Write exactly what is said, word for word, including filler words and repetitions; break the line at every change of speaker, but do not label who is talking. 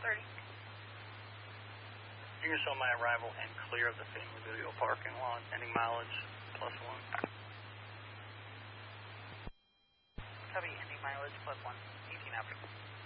thirty.
You can show my arrival and clear of the Family Video parking lot. Any mileage plus one.
Copy, ending mileage plus one. eighteen after.